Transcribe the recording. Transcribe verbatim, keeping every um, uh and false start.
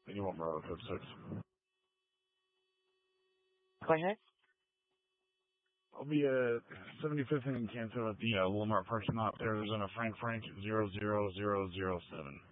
You want Morrow code six. Go ahead. I'll be at seventy-fifth and Canto at the uh, Walmart parking lot there. There's on a Frank Frank zero zero zero zero seven.